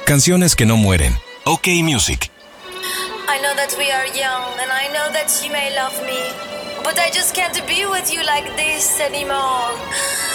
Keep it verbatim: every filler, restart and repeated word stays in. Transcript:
Canciones que no mueren. OK Music. I know that we are young and I know that you may love me, but I just can't be with you like this anymore.